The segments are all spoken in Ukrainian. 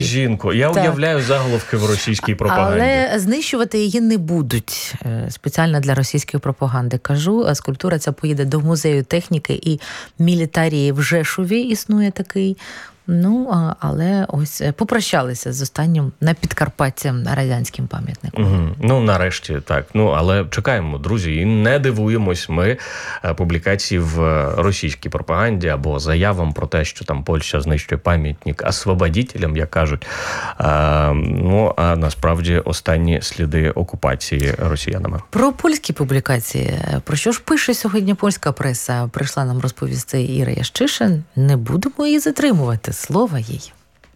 жінку. Я уявляю заголовки в російській пропаганді. Але знищувати її не будуть. Спеціально для російської пропаганди кажу. Скульптура ця поїде до музею техніки і мілітарії в Жешуві, існує такий. Але ось попрощалися з останнім на Підкарпатті радянським пам'ятником. Нарешті, так. Але чекаємо, друзі, і не дивуємось ми публікації в російській пропаганді або заявам про те, що там Польща знищує пам'ятник освободітелям, як кажуть. А насправді останні сліди окупації росіянами. Про польські публікації. Про що ж пише сьогодні польська преса? Прийшла нам розповісти Іра Ящишин. Не будемо її затримувати. Слово їй.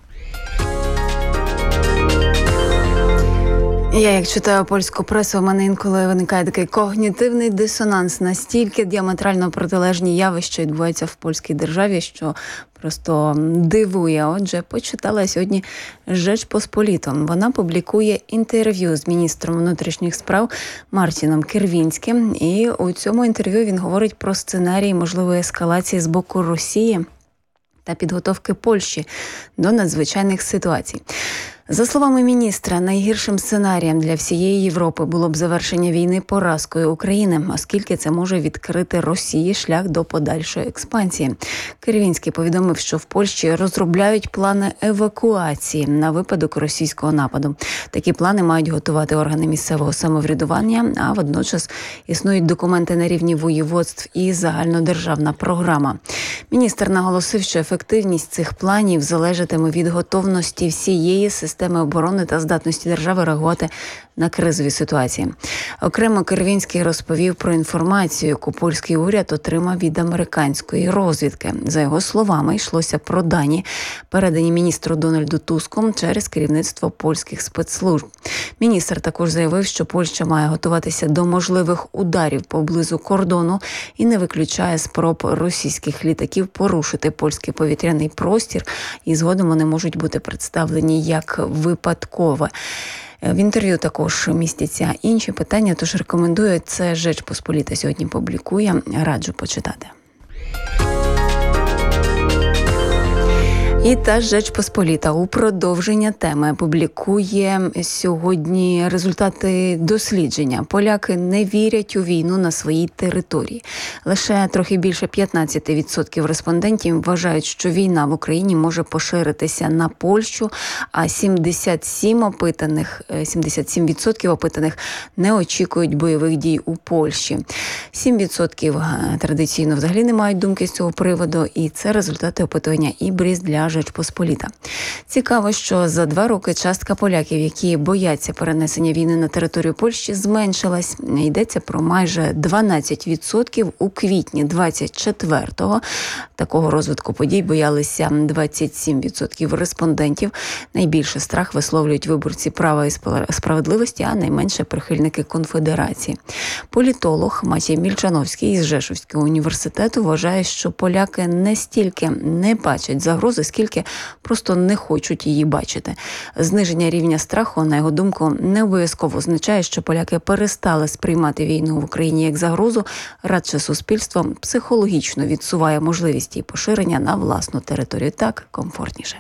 Я, як читаю польську пресу, у мене інколи виникає такий когнітивний дисонанс. Настільки діаметрально протилежні явища відбуваються в польській державі, що просто дивує. Отже, почитала сьогодні Rzeczpospolitą. Вона публікує інтерв'ю з міністром внутрішніх справ Мартіном Кірвінським. І у цьому інтерв'ю він говорить про сценарій можливої ескалації з боку Росії та підготовки Польщі до надзвичайних ситуацій. За словами міністра, найгіршим сценарієм для всієї Європи було б завершення війни поразкою України, оскільки це може відкрити Росії шлях до подальшої експансії. Кирвінський повідомив, що в Польщі розробляють плани евакуації на випадок російського нападу. Такі плани мають готувати органи місцевого самоврядування, а водночас існують документи на рівні воєводств і загальнодержавна програма. Міністр наголосив, що ефективність цих планів залежатиме від готовності всієї системи оборони та здатності держави реагувати на кризові ситуації. Окремо Кирвінський розповів про інформацію, яку польський уряд отримав від американської розвідки. За його словами, йшлося про дані, передані міністру Дональду Туску через керівництво польських спецслужб. Міністр також заявив, що Польща має готуватися до можливих ударів поблизу кордону і не виключає спроб російських літаків порушити польський повітряний простір, і згодом вони можуть бути представлені як випадкове. В інтерв'ю також містяться інші питання, тож рекомендую, це Rzeczpospolita сьогодні публікує, раджу почитати. І та Rzeczpospolita у продовження теми публікує сьогодні результати дослідження. Поляки не вірять у війну на своїй території. Лише трохи більше 15% респондентів вважають, що війна в Україні може поширитися на Польщу, а 77% опитаних не очікують бойових дій у Польщі. 7% традиційно взагалі не мають думки з цього приводу, і це результати опитування Ібріс для Rzeczpospolita. Цікаво, що за 2 роки частка поляків, які бояться перенесення війни на територію Польщі, зменшилась. Йдеться про майже 12% у квітні 24-го. Такого розвитку подій боялися 27% респондентів. Найбільше страх висловлюють виборці права і справедливості, а найменше прихильники конфедерації. Політолог Матій Мільчановський із Жешувського університету вважає, що поляки не стільки не бачать загрози, скільки просто не хочуть її бачити. Зниження рівня страху, на його думку, не обов'язково означає, що поляки перестали сприймати війну в Україні як загрозу, радше суспільство психологічно відсуває можливість її поширення на власну територію. Так комфортніше.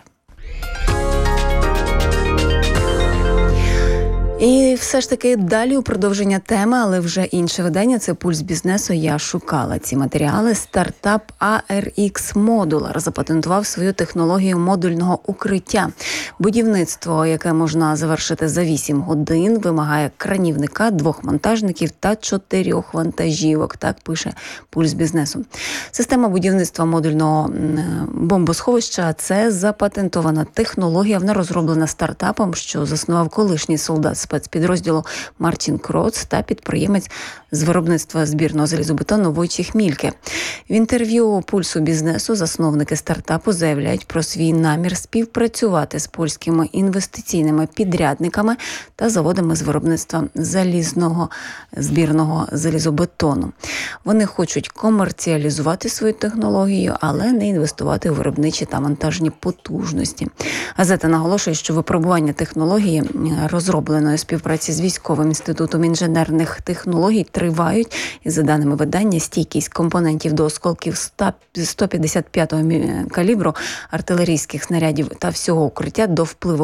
І все ж таки далі у продовження теми, але вже інше видання – це «Пульс бізнесу». Я шукала ці матеріали. Стартап ARX Modular запатентував свою технологію модульного укриття. Будівництво, яке можна завершити за 8 годин, вимагає кранівника, 2 монтажників та 4 вантажівок. Так пише «Пульс бізнесу». Система будівництва модульного бомбосховища – це запатентована технологія. Вона розроблена стартапом, що заснував колишній солдат спецпідрозділу Мартін Кроц та підприємець з виробництва збірного залізобетону Войчіх Мільке. В інтерв'ю «Пульсу бізнесу» засновники стартапу заявляють про свій намір співпрацювати з польськими інвестиційними підрядниками та заводами з виробництва залізного збірного залізобетону. Вони хочуть комерціалізувати свою технологію, але не інвестувати у виробничі та монтажні потужності. Газета наголошує, що випробування технології, розробленої співпраці співпраці з Військовим інститутом інженерних технологій тривають. І за даними видання, стійкість компонентів до осколків 155-го калібру артилерійських снарядів та всього укриття до впливу